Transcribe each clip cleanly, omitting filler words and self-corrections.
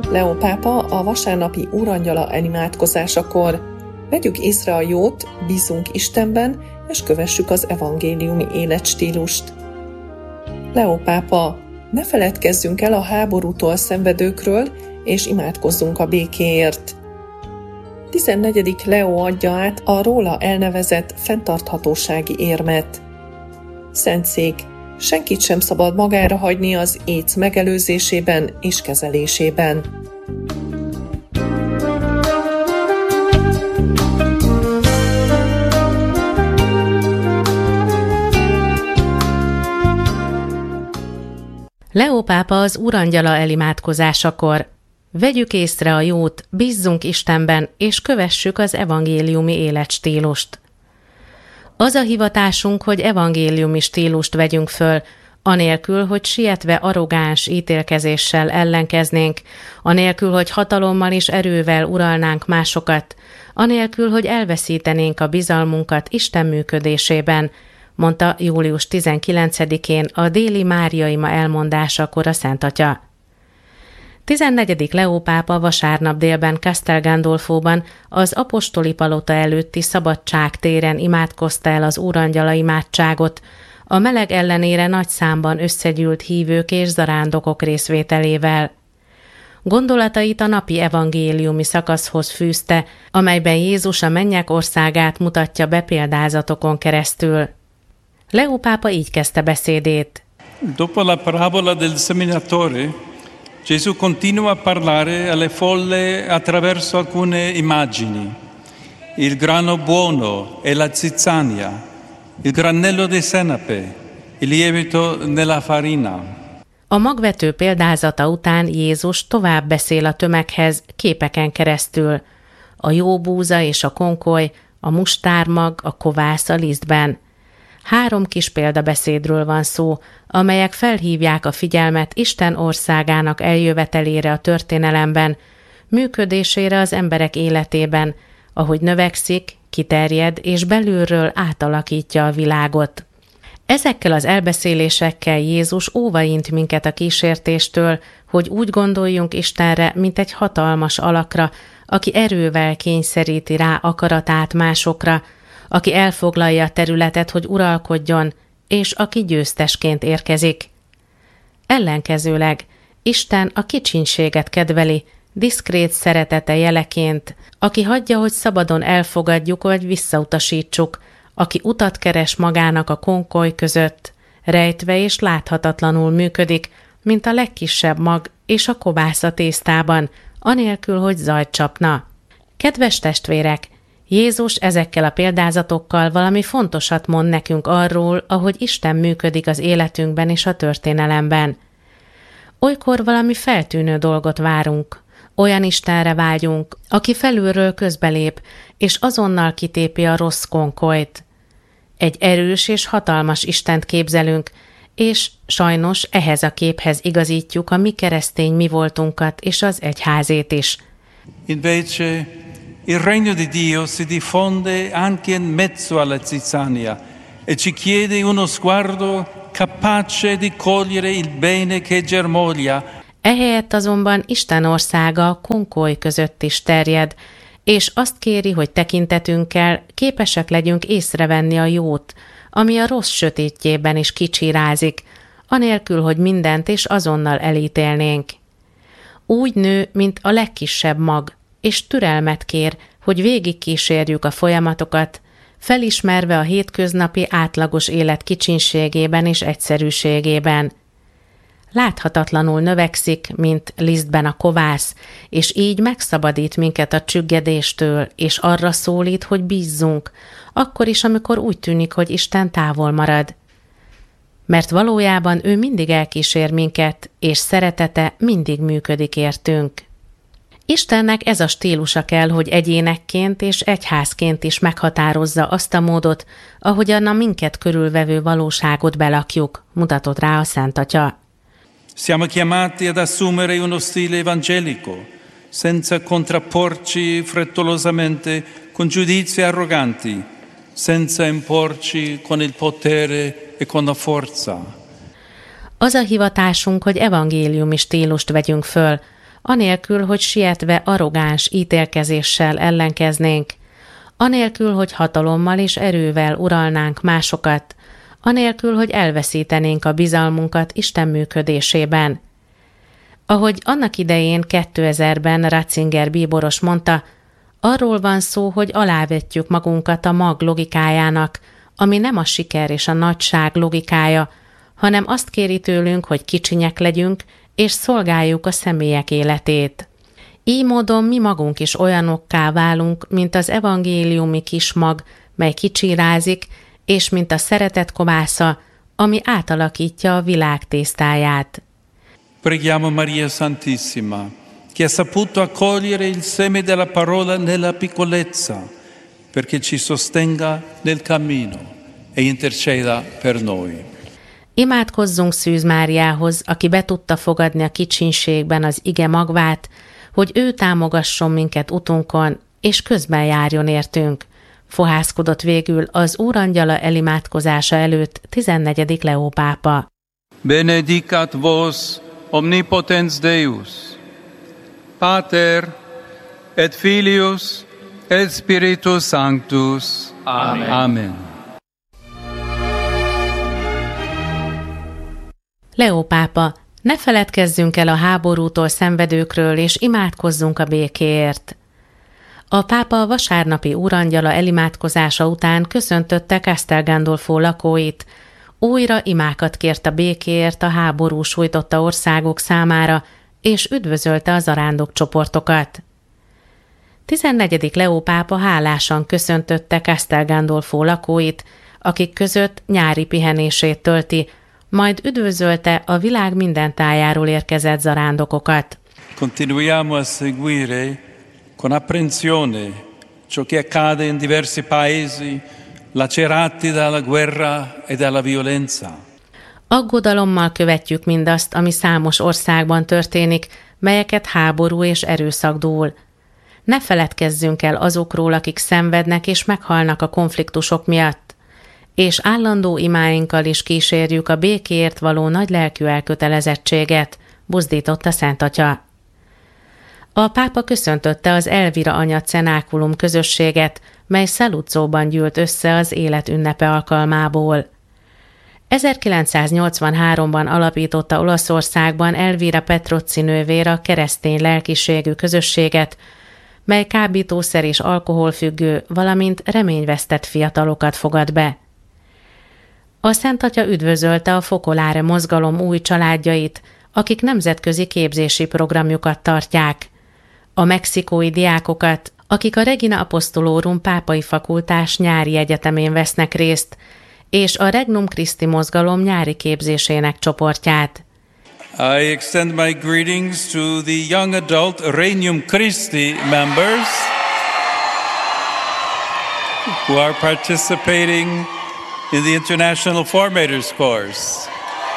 Leó pápa a vasárnapi úrangyala imádkozásakor: vegyük észre a jót, bízzunk Istenben, és kövessük az evangéliumi életstílust. Leó pápa: ne feledkezzünk el a háborútól szenvedőkről, és imádkozzunk a békéért. 14. Leó adja át a róla elnevezett fenntarthatósági érmet. Szentszék: senkit sem szabad magára hagyni az AIDS megelőzésében és kezelésében. Leó pápa az úrangyala elimádkozásakor: vegyük észre a jót, bízzunk Istenben, és kövessük az evangéliumi életstílust. Az a hivatásunk, hogy evangéliumi stílust vegyünk föl, anélkül, hogy sietve arrogáns ítélkezéssel ellenkeznénk, anélkül, hogy hatalommal és erővel uralnánk másokat, anélkül, hogy elveszítenénk a bizalmunkat Isten működésében, mondta július 19-én a déli máriaima elmondásakor a Szent Atya. 14. Leó pápa vasárnap délben Castel Gandolfóban az apostoli palota előtti Szabadság téren imádkozta el az úrangyala imádságot, a meleg ellenére nagy számban összegyűlt hívők és zarándokok részvételével. Gondolatait a napi evangéliumi szakaszhoz fűzte, amelyben Jézus a mennyek országát mutatja be példázatokon keresztül. Leó pápa így kezdte beszédét. Dopo la parabola del seminatore, Gesù continua a parlare alle folle attraverso alcune immagini. Il grano buono e la zizzania, il granello di senape, il lievito nella farina. A magvető példázata után Jézus tovább beszél a tömeghez képeken keresztül. A jó búza és a konkoly, a mustármag, a kovász a lisztben. 3 kis példabeszédről van szó, amelyek felhívják a figyelmet Isten országának eljövetelére a történelemben, működésére az emberek életében, ahogy növekszik, kiterjed és belülről átalakítja a világot. Ezekkel az elbeszélésekkel Jézus óvaint minket a kísértéstől, hogy úgy gondoljunk Istenre, mint egy hatalmas alakra, aki erővel kényszeríti rá akaratát másokra, aki elfoglalja a területet, hogy uralkodjon, és aki győztesként érkezik. Ellenkezőleg Isten a kicsinséget kedveli, diszkrét szeretete jeleként, aki hagyja, hogy szabadon elfogadjuk vagy visszautasítsuk, aki utat keres magának a konkoly között, rejtve és láthatatlanul működik, mint a legkisebb mag és a kovász a tésztában, anélkül, hogy zajt csapna. Kedves testvérek, Jézus ezekkel a példázatokkal valami fontosat mond nekünk arról, ahogy Isten működik az életünkben és a történelemben. Olykor valami feltűnő dolgot várunk, olyan Istenre vágyunk, aki felülről közbelép, és azonnal kitépi a rossz konkolyt. Egy erős és hatalmas Istent képzelünk, és sajnos ehhez a képhez igazítjuk a mi keresztény mi voltunkat és az egyházét is. Invece il regno di Dio si diffonde anche in mezzo alla zizzania e ci chiede uno sguardo capace di cogliere il bene che germoglia. Ehelyett azonban Isten országa a konkoly között is terjed, és azt kéri, hogy tekintetünkkel képesek legyünk észrevenni a jót, ami a rossz sötétjében is kicsirázik, anélkül, hogy mindent és azonnal elítélnénk. Úgy nő, mint a legkisebb mag, és türelmet kér, hogy végigkísérjük a folyamatokat, felismerve a hétköznapi átlagos élet kicsinségében és egyszerűségében. Láthatatlanul növekszik, mint lisztben a kovász, és így megszabadít minket a csüggedéstől, és arra szólít, hogy bízzunk, akkor is, amikor úgy tűnik, hogy Isten távol marad. Mert valójában ő mindig elkísér minket, és szeretete mindig működik értünk. Istennek ez a stílusa kell, hogy egyénekként és egyházként is meghatározza azt a módot, ahogyan a minket körülvevő valóságot belakjuk, mutatott rá a Szent Atya. Siamo chiamati ad assumere uno stile evangelico, senza contrapporci frettolosamente con giudizi arroganti, senza imporci con il potere e con la forza. Az a hivatásunk, hogy evangéliumi stílust vegyünk föl, anélkül, hogy sietve arrogáns ítélkezéssel ellenkeznénk, anélkül, hogy hatalommal és erővel uralnánk másokat, anélkül, hogy elveszítenénk a bizalmunkat Isten működésében. Ahogy annak idején 2000-ben Ratzinger bíboros mondta, arról van szó, hogy alávetjük magunkat a mag logikájának, ami nem a siker és a nagyság logikája, hanem azt kéri tőlünk, hogy kicsinyek legyünk, és szolgáljuk a személyek életét. Így módon mi magunk is olyanokká válunk, mint az evangéliumi kis mag, mely kicsirázik, és mint a szeretet kovásza, ami átalakítja a világ tésztáját. Preghiamo Maria Santissima, che ha saputo accogliere il seme della parola nella piccolezza, perché ci sostenga nel cammino e interceda per noi. Imádkozzunk Szűz Máriához, aki be tudta fogadni a kicsinségben az ige magvát, hogy ő támogasson minket utunkon, és közben járjon értünk. Fohászkodott végül az Úrangyala elimádkozása előtt 14. Leó pápa. Benedicat vos omnipotens Deus, Pater et Filius et Spiritus Sanctus. Amen. Amen. Leó pápa, ne feledkezzünk el a háborútól szenvedőkről, és imádkozzunk a békéért. A pápa a vasárnapi Úrangyala elimádkozása után köszöntötte Castel Gandolfo lakóit, újra imákat kért a békéért a háború sújtotta országok számára, és üdvözölte a zarándokcsoportokat. 14. Leó pápa hálásan köszöntötte Castel Gandolfo lakóit, akik között nyári pihenését tölti, majd üdvözölte a világ minden tájáról érkezett zarándokokat. Continuiamo a seguire con apprensione ciò che accade in diversi paesi lacerati dalla guerra e dalla violenza. Aggodalommal követjük mindazt, ami számos országban történik, melyeket háború és erőszak dúl. Ne feledkezzünk el azokról, akik szenvednek és meghalnak a konfliktusok miatt, és állandó imáinkkal is kísérjük a békéért való nagylelkű elkötelezettséget, buzdította Szent Atya. A pápa köszöntötte az Elvira Anya Cenákulum közösséget, mely Saluzzoban gyűlt össze az élet ünnepe alkalmából. 1983-ban alapította Olaszországban Elvira Petrozzi nővér a keresztény lelkiségű közösséget, mely kábítószer és alkoholfüggő, valamint reményvesztett fiatalokat fogad be. A Szent Atya üdvözölte a Focolare mozgalom új családjait, akik nemzetközi képzési programjukat tartják, a mexikói diákokat, akik a Regina Apostolorum pápai fakultás nyári egyetemén vesznek részt, és a Regnum Christi mozgalom nyári képzésének csoportját. I extend my greetings to the young adult Regnum Christi members who are participating in the International Formators course.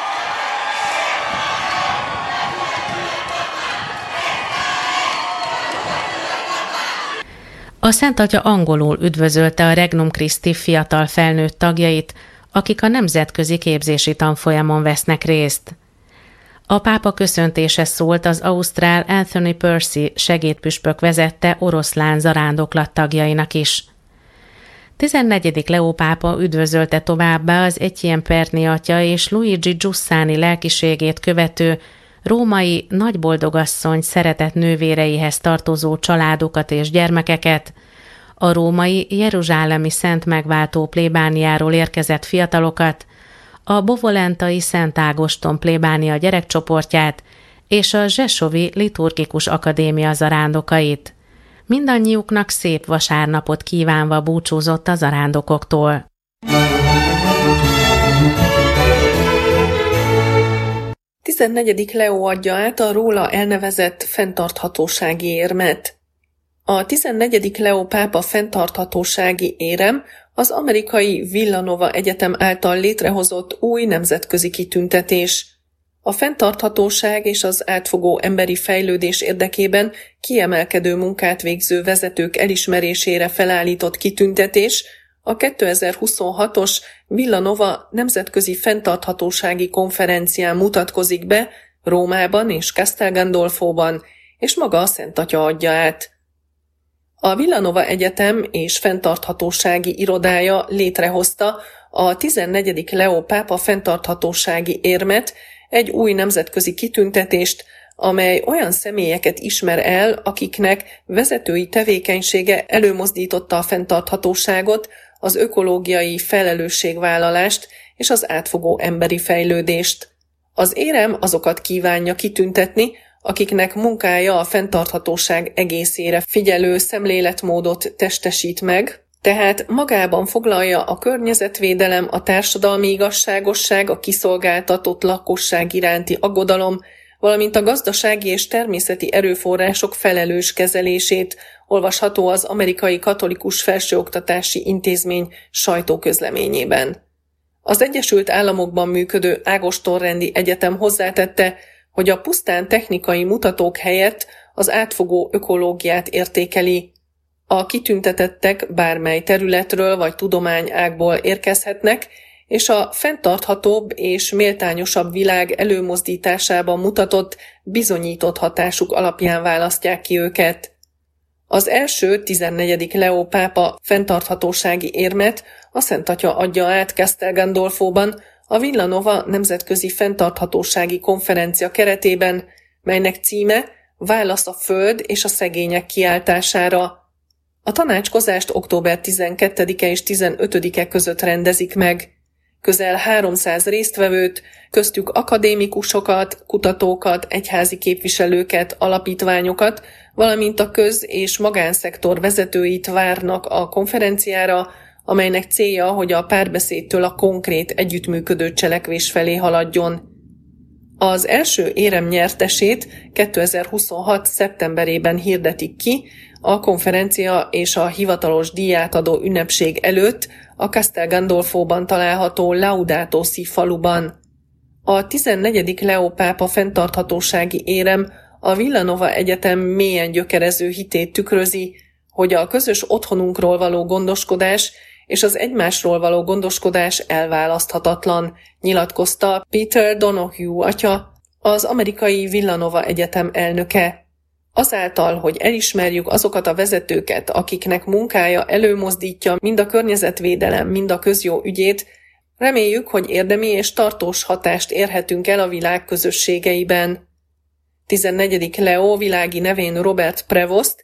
A Szent Atya angolul üdvözölte a Regnum Christi fiatal felnőtt tagjait, akik a nemzetközi képzési tanfolyamon vesznek részt. A pápa köszöntése szólt az ausztrál Anthony Percy segédpüspök vezette oroszlán zarándoklat tagjainak is. 14. Leó pápa üdvözölte továbbá az Etienne Perni atya és Luigi Giussani lelkiségét követő római nagyboldogasszony szeretett nővéreihez tartozó családokat és gyermekeket, a római jeruzsálemi Szent Megváltó plébániáról érkezett fiatalokat, a bovolentai Szent Ágoston plébánia gyerekcsoportját és a Zsesovi Liturgikus Akadémia zarándokait. Mindannyiuknak szép vasárnapot kívánva búcsúzott a zarándokoktól. A 14. Leó adja át a róla elnevezett fenntarthatósági érmet. A 14. Leó pápa fenntarthatósági érem az amerikai Villanova Egyetem által létrehozott új nemzetközi kitüntetés. A fenntarthatóság és az átfogó emberi fejlődés érdekében kiemelkedő munkát végző vezetők elismerésére felállított kitüntetés a 2026-os Villanova Nemzetközi Fenntarthatósági Konferencián mutatkozik be Rómában és Castel Gandolfóban, és maga a Szent Atya adja át. A Villanova Egyetem és fenntarthatósági irodája létrehozta a 14. Leó pápa fenntarthatósági érmet, egy új nemzetközi kitüntetést, amely olyan személyeket ismer el, akiknek vezetői tevékenysége előmozdította a fenntarthatóságot, az ökológiai felelősségvállalást és az átfogó emberi fejlődést. Az érem azokat kívánja kitüntetni, akiknek munkája a fenntarthatóság egészére figyelő szemléletmódot testesít meg, tehát magában foglalja a környezetvédelem, a társadalmi igazságosság, a kiszolgáltatott lakosság iránti aggodalom, valamint a gazdasági és természeti erőforrások felelős kezelését, olvasható az Amerikai Katolikus Felsőoktatási Intézmény sajtóközleményében. Az Egyesült Államokban működő Ágoston-rendi egyetem hozzátette, hogy a pusztán technikai mutatók helyett az átfogó ökológiát értékeli. A kitüntetettek bármely területről vagy tudományágból érkezhetnek, és a fenntarthatóbb és méltányosabb világ előmozdításában mutatott, bizonyított hatásuk alapján választják ki őket. Az első 14. Leó pápa fenntarthatósági érmet a Szent Atya adja át Castel Gandolfóban, a Villanova Nemzetközi Fenntarthatósági Konferencia keretében, melynek címe Válasz a Föld és a szegények kiáltására. A tanácskozást október 12-e és 15-e között rendezik meg. Közel 300 résztvevőt, köztük akadémikusokat, kutatókat, egyházi képviselőket, alapítványokat, valamint a köz- és magánszektor vezetőit várnak a konferenciára, amelynek célja, hogy a párbeszédtől a konkrét együttműködő cselekvés felé haladjon. Az első érem nyertesét 2026. szeptemberében hirdetik ki, a konferencia és a hivatalos díjátadó ünnepség előtt a Castel Gandolfóban található Laudato Si faluban. A 14. Leó pápa fenntarthatósági érem a Villanova Egyetem mélyen gyökerező hitét tükrözi, hogy a közös otthonunkról való gondoskodás és az egymásról való gondoskodás elválaszthatatlan, nyilatkozta Peter Donohue atya, az amerikai Villanova Egyetem elnöke. Azáltal, hogy elismerjük azokat a vezetőket, akiknek munkája előmozdítja mind a környezetvédelem, mind a közjó ügyét, reméljük, hogy érdemi és tartós hatást érhetünk el a világ közösségeiben. 14. Leó világi nevén Robert Prevost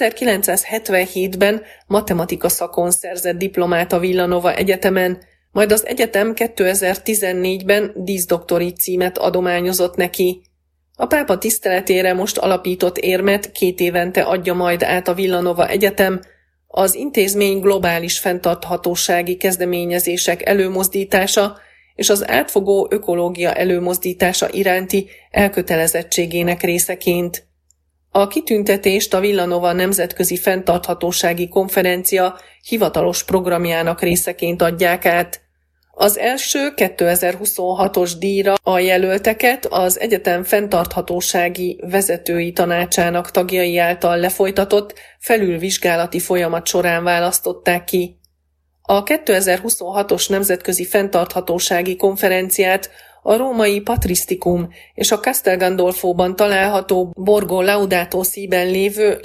1977-ben matematika szakon szerzett diplomát a Villanova Egyetemen, majd az egyetem 2014-ben díszdoktori címet adományozott neki. A pápa tiszteletére most alapított érmet 2 évente adja majd át a Villanova Egyetem, az intézmény globális fenntarthatósági kezdeményezések előmozdítása és az átfogó ökológia előmozdítása iránti elkötelezettségének részeként. A kitüntetést a Villanova Nemzetközi Fenntarthatósági Konferencia hivatalos programjának részeként adják át. Az első 2026-os díjra a jelölteket az egyetem fenntarthatósági vezetői tanácsának tagjai által lefolytatott felülvizsgálati folyamat során választották ki. A 2026-os Nemzetközi Fenntarthatósági Konferenciát a római Patrisztikum és a Castel Gandolfóban található Borgo Laudato Si-ben lévő